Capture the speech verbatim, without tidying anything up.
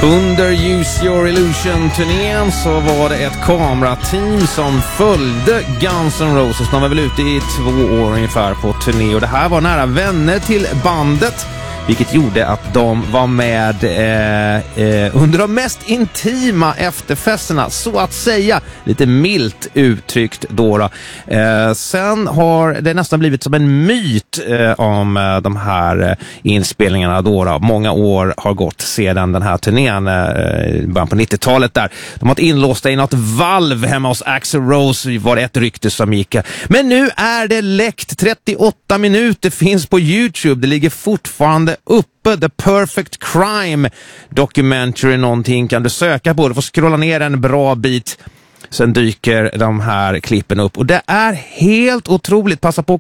Under Use Your Illusion-turnén så var det ett kamerateam som följde Guns N' Roses. De var väl ute i två år ungefär på turné och det här var nära vänner till bandet, vilket gjorde att de var med eh, eh, under de mest intima efterfesterna, så att säga, lite milt uttryckt då. då. Eh, sen har det nästan blivit som en myt eh, om eh, de här eh, inspelningarna då, då. Många år har gått sedan den här turnén, eh, början på nittiotalet där. De har varit inlåsta i något valv hemma hos Axl Rose, var det ett rykte som gick. Men nu är det läckt, trettioåtta minuter finns på YouTube, det ligger fortfarande uppe. The Perfect Crime Documentary, någonting kan du söka på. Du får scrolla ner en bra bit, sen dyker de här klippen upp och det är helt otroligt. Passa på att